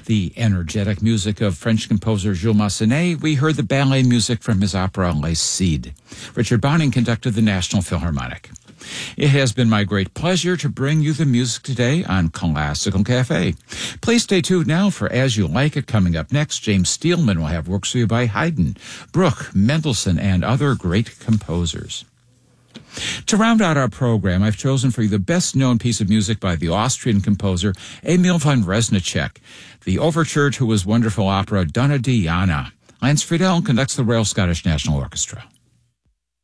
the energetic music of French composer Jules Massenet, we heard the ballet music from his opera Les Cides. Richard Bonning conducted the National Philharmonic. It has been my great pleasure to bring you the music today on Classical Cafe. Please stay tuned now for As You Like It. Coming up next, James Steelman will have works for you by Haydn, Bruch, Mendelssohn, and other great composers. To round out our program, I've chosen for you the best-known piece of music by the Austrian composer Emil von Reznicek, the overture to his wonderful opera Donna Diana. Lance Friedel conducts the Royal Scottish National Orchestra.